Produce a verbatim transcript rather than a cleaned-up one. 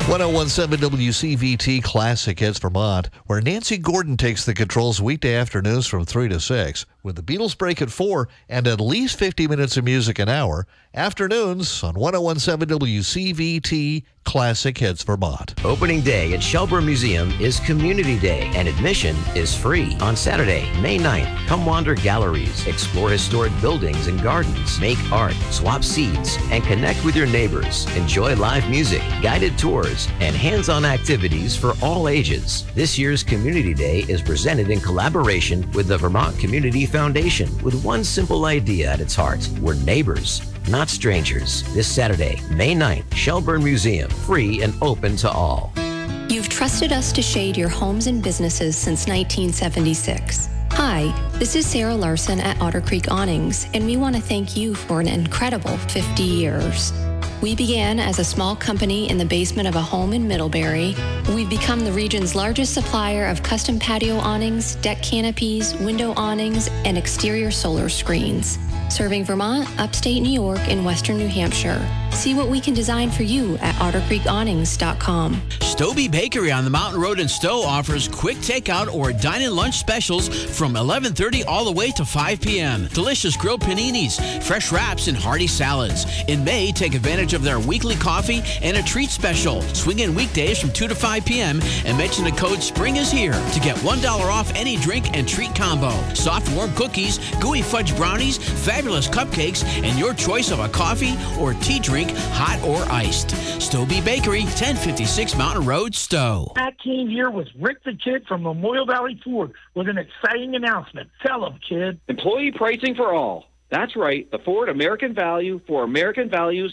one oh one seven W C V T Classic Hits Vermont, where Nancy Gordon takes the controls weekday afternoons from three to six, with the Beatles break at four and at least fifty minutes of music an hour. Afternoons on one oh one seven W C V T Classic Hits Vermont. Opening day at Shelburne Museum is Community Day, and admission is free. On Saturday, May ninth, come wander galleries, explore historic buildings and gardens, make art, swap seeds, and connect with your neighbors. Enjoy live music, guided tours, and hands-on activities for all ages. This year's Community Day is presented in collaboration with the Vermont Community Foundation, with one simple idea at its heart: we're neighbors, not strangers. This Saturday, May ninth, Shelburne Museum, free and open to all. You've trusted us to shade your homes and businesses since nineteen seventy-six. Hi, this is Sarah Larson at Otter Creek Awnings, and we want to thank you for an incredible fifty years. We began as a small company in the basement of a home in Middlebury. We've become the region's largest supplier of custom patio awnings, deck canopies, window awnings, and exterior solar screens, serving Vermont, upstate New York, and western New Hampshire. See what we can design for you at otter creek awnings dot com. Stobie Bakery on the Mountain Road in Stowe offers quick takeout or dine-in lunch specials from eleven thirty all the way to five p.m. Delicious grilled paninis, fresh wraps, and hearty salads. In May, take advantage of their weekly coffee and a treat special. Swing in weekdays from two to five p.m. and mention the code SPRING is here to get one dollar off any drink and treat combo. Soft, warm cookies, gooey fudge brownies, fabulous cupcakes, and your choice of a coffee or tea drink, hot or iced. Stobie Bakery, ten fifty-six Mountain Road, Stowe. Matt King here with Rick the Kid from Memorial Valley Ford with an exciting announcement. Tell him, kid. Employee pricing for all. That's right. The Ford American Value for American Values